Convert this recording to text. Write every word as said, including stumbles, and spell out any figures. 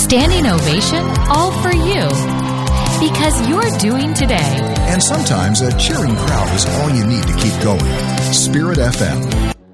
standing ovation, all for you. Because you're doing today. And sometimes a cheering crowd is all you need to keep going. Spirit F M.